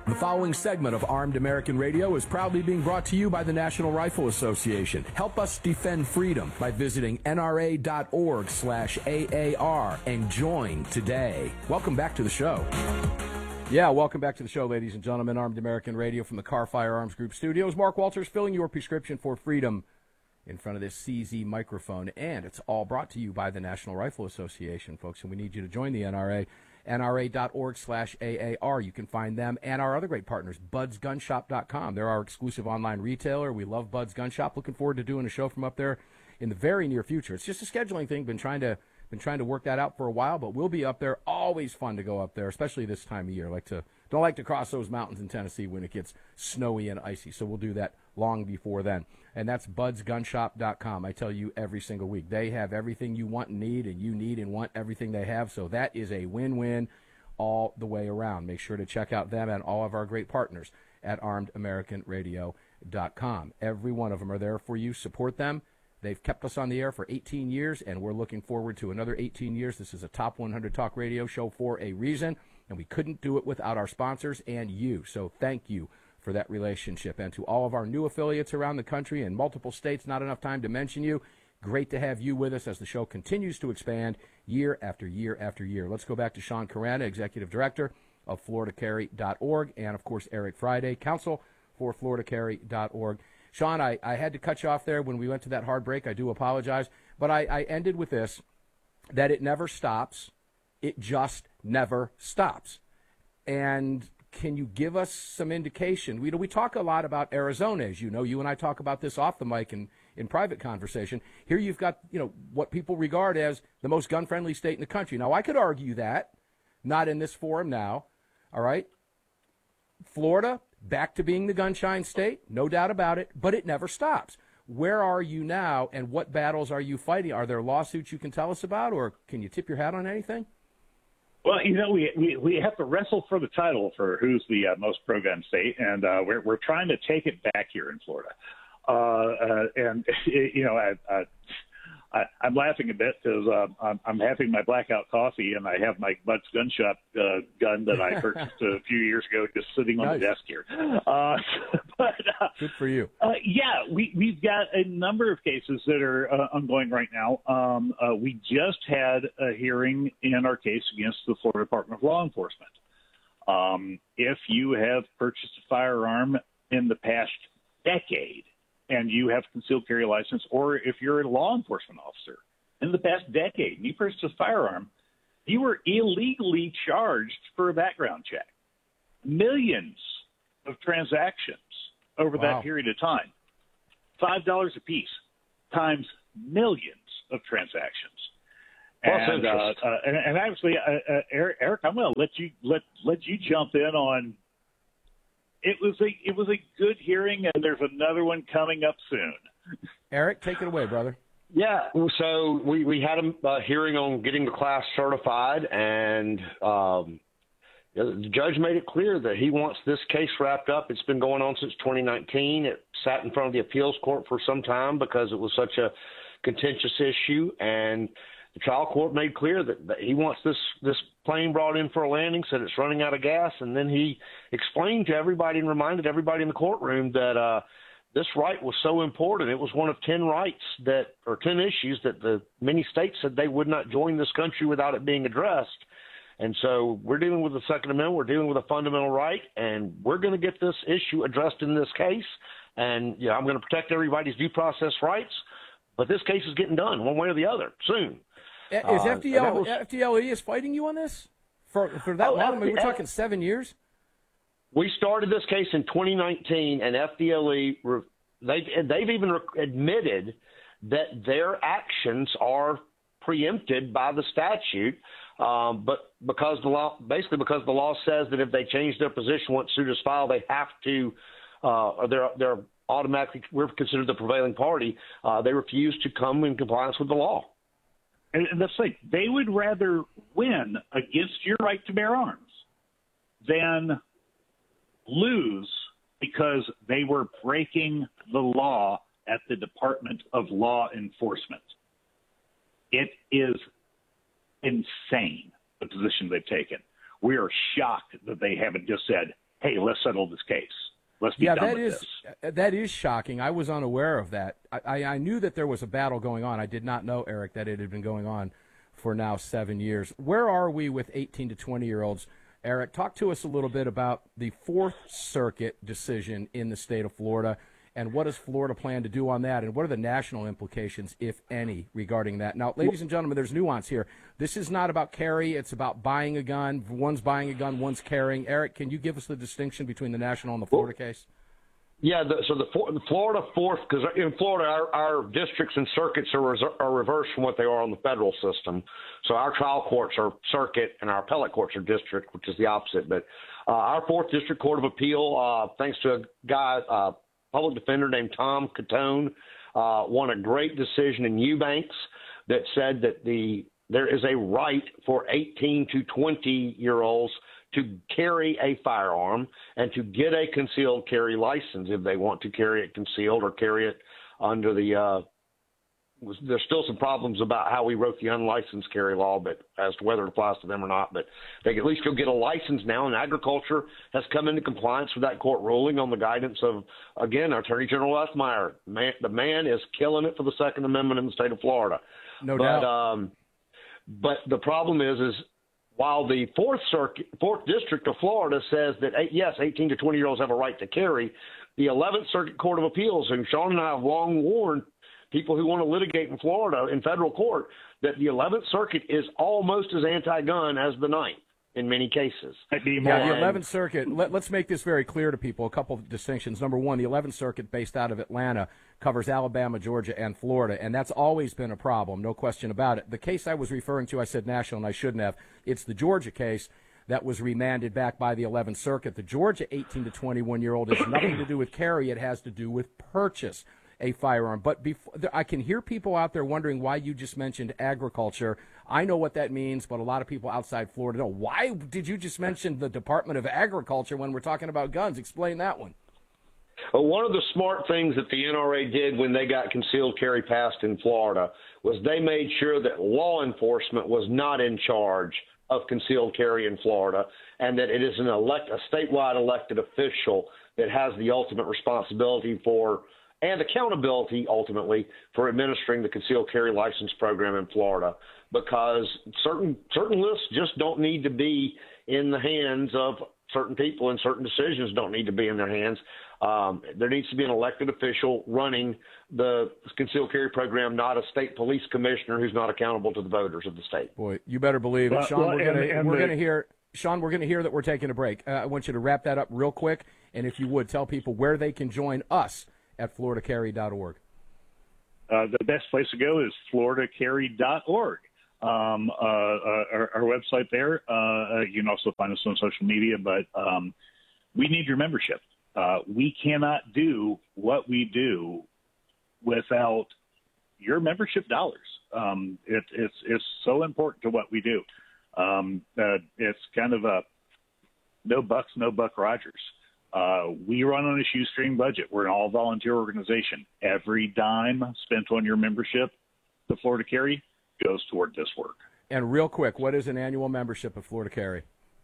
The following segment of Armed American Radio is proudly being brought to you by the National Rifle Association. Help us defend freedom by visiting nra.org/AAR and join today. Welcome back to the show. Yeah, welcome back to the show, ladies and gentlemen. Armed American Radio from the Car Firearms Group studios. Mark Walters filling your prescription for freedom in front of this CZ microphone. And it's all brought to you by the National Rifle Association, folks. And we need you to join the NRA. NRA.org/AAR. You can find them and our other great partners, BudsGunShop.com. They're our exclusive online retailer. We love Bud's Gun Shop. Looking forward to doing a show from up there in the very near future. It's just a scheduling thing. Been trying to work that out for a while, but we'll be up there. Always fun to go up there, especially this time of year. Don't like to cross those mountains in Tennessee when it gets snowy and icy. So we'll do that long before then. And that's BudsGunShop.com. I tell you every single week. They have everything you want and need and want everything they have. So that is a win-win all the way around. Make sure to check out them and all of our great partners at ArmedAmericanRadio.com. Every one of them are there for you. Support them. They've kept us on the air for 18 years, and we're looking forward to another 18 years. This is a Top 100 Talk Radio show for a reason, and we couldn't do it without our sponsors and you. So thank you for that relationship. And to all of our new affiliates around the country in multiple states, not enough time to mention you, great to have you with us as the show continues to expand year after year after year. Let's go back to Sean Carana, Executive Director of FloridaCarry.org, and, of course, Eric Friday, Counsel for FloridaCarry.org. Sean, I had to cut you off there when we went to that hard break. I do apologize. But I ended with this, that it never stops. It just never stops. And can you give us some indication? We talk a lot about Arizona, as you know. You and I talk about this off the mic and in private conversation. Here you've got, what people regard as the most gun-friendly state in the country. Now, I could argue that, not in this forum now, all right? Florida, back to being the gun-shy state, no doubt about it, but it never stops. Where are you now, and what battles are you fighting? Are there lawsuits you can tell us about, or can you tip your hat on anything? Well, we have to wrestle for the title for who's the most pro-gun state, and we're trying to take it back here in Florida. I'm laughing a bit because I'm having my blackout coffee, and I have my Bud's Gun Shop gun that I purchased a few years ago just sitting on the desk here. Good for you. We've got a number of cases that are ongoing right now. We just had a hearing in our case against the Florida Department of Law Enforcement. If you have purchased a firearm in the past decade, and you have a concealed carry license, or if you're a law enforcement officer in the past decade and you purchased a firearm, you were illegally charged for a background check. Millions of transactions over that period of time. $5 a piece times millions of transactions. And obviously, Eric, I'm going to let you jump in on. It was a good hearing, and there's another one coming up soon. Eric, take it away, brother. Yeah, so we had a hearing on getting the class certified, and the judge made it clear that he wants this case wrapped up. It's been going on since 2019. It sat in front of the appeals court for some time because it was such a contentious issue, and the trial court made clear that he wants this plane brought in for a landing, said it's running out of gas, and then he explained to everybody and reminded everybody in the courtroom that this right was so important. It was one of 10 issues that the many states said they would not join this country without it being addressed. And so we're dealing with the Second Amendment. We're dealing with a fundamental right, and we're going to get this issue addressed in this case. And I'm going to protect everybody's due process rights, but this case is getting done one way or the other soon. Is FDLE is fighting you on this for that long? I mean, we're talking 7 years. We started this case in 2019, and FDLE they've even admitted that their actions are preempted by the statute, but because the law says that if they change their position once suit is filed, they have to, they're automatically, we're considered the prevailing party. They refuse to come in compliance with the law. And let's say they would rather win against your right to bear arms than lose because they were breaking the law at the Department of Law Enforcement. It is insane, the position they've taken. We are shocked that they haven't just said, hey, let's settle this case. Let's be done with this. That is shocking. I was unaware of that. I knew that there was a battle going on. I did not know, Eric, that it had been going on for now 7 years. Where are we with 18 to 20-year-olds? Eric, talk to us a little bit about the Fourth Circuit decision in the state of Florida, and what does Florida plan to do on that, and what are the national implications, if any, regarding that? Now, ladies and gentlemen, there's nuance here. This is not about carry. It's about buying a gun. One's buying a gun, one's carrying. Eric, can you give us the distinction between the national and the Florida case? Yeah, the Florida Fourth, because in Florida, our districts and circuits are reversed from what they are on the federal system. So our trial courts are circuit and our appellate courts are district, which is the opposite. But our Fourth District Court of Appeal, thanks to a guy, public defender named Tom Catone, won a great decision in Eubanks that said that there is a right for 18 to 20-year-olds to carry a firearm and to get a concealed carry license if they want to carry it concealed or carry it under the there's still some problems about how we wrote the unlicensed carry law, but as to whether it applies to them or not. But they can at least go get a license now, and agriculture has come into compliance with that court ruling on the guidance of, again, Attorney General Ethmeyer. The man is killing it for the Second Amendment in the state of Florida. No doubt. But the problem is while the Fourth District of Florida says that, yes, 18 to 20-year-olds have a right to carry, the 11th Circuit Court of Appeals, and Sean and I have long warned people who want to litigate in Florida in federal court that the 11th Circuit is almost as anti-gun as the 9th in many cases. Yeah, the 11th Circuit, let's make this very clear to people, a couple of distinctions. Number one, the 11th Circuit, based out of Atlanta, covers Alabama, Georgia, and Florida, and that's always been a problem, no question about it. The case I was referring to, I said national, and I shouldn't have. It's the Georgia case that was remanded back by the 11th Circuit. The Georgia 18 to 21-year-old has nothing to do with carry. It has to do with purchase a firearm. But I can hear people out there wondering why you just mentioned agriculture. I know what that means, but a lot of people outside Florida don't. Why did you just mention the Department of Agriculture when we're talking about guns? Explain that one. Well, one of the smart things that the NRA did when they got concealed carry passed in Florida was they made sure that law enforcement was not in charge of concealed carry in Florida, and that it is a statewide elected official that has the ultimate responsibility for and accountability, ultimately, for administering the concealed carry license program in Florida, because certain lists just don't need to be in the hands of certain people, and certain decisions don't need to be in their hands. There needs to be an elected official running the concealed carry program, not a state police commissioner who's not accountable to the voters of the state. Boy, you better believe it. Sean, we're going to hear that we're taking a break. I want you to wrap that up real quick, and if you would, tell people where they can join us at floridacarry.org. The best place to go is floridacarry.org. Our website there. You can also find us on social media, but we need your membership. We cannot do what we do without your membership dollars. It's so important to what we do. It's kind of a no bucks, no Buck Rogers. We run on a shoestring budget. We're an all-volunteer organization. Every dime spent on your membership to Florida Carry goes toward this work. And real quick, what is an annual membership of Florida Carry?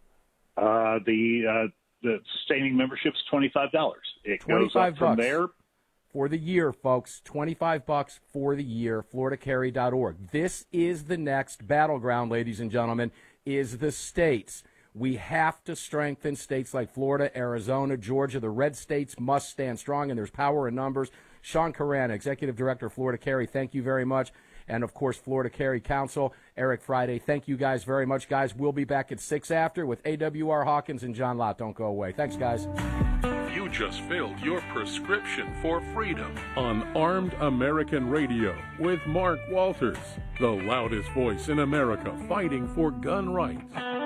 The sustaining membership is $25. It goes up from there. For the year, folks, $25 for the year, floridacarry.org. This is the next battleground, ladies and gentlemen, is the states. We have to strengthen states like Florida, Arizona, Georgia. The red states must stand strong, and there's power in numbers. Sean Caran, Executive Director of Florida Carry, thank you very much. And, of course, Florida Carry Council, Eric Friday, thank you guys very much. Guys, we'll be back at 6 after with AWR Hawkins and John Lott. Don't go away. Thanks, guys. You just filled your prescription for freedom on Armed American Radio with Mark Walters, the loudest voice in America fighting for gun rights.